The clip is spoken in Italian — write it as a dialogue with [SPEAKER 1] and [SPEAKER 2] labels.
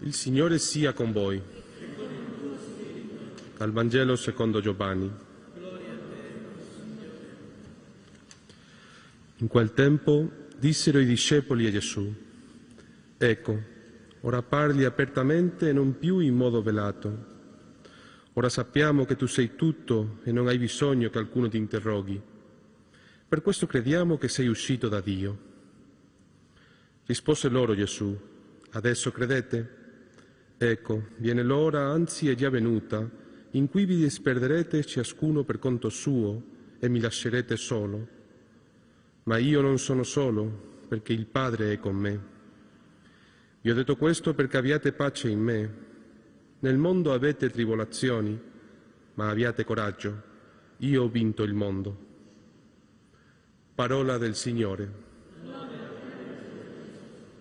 [SPEAKER 1] Il Signore sia con voi. Dal Vangelo secondo Giovanni. In quel tempo dissero i discepoli a Gesù: «Ecco, ora parli apertamente e non più in modo velato. Ora sappiamo che tu sei tutto e non hai bisogno che qualcuno ti interroghi. Per questo crediamo che sei uscito da Dio». Rispose loro Gesù: «Adesso credete? Ecco, viene l'ora, anzi è già venuta, in cui vi disperderete ciascuno per conto suo e mi lascerete solo. Ma io non sono solo, perché il Padre è con me. Vi ho detto questo perché abbiate pace in me. Nel mondo avete tribolazioni, ma abbiate coraggio, io ho vinto il mondo». Parola del Signore.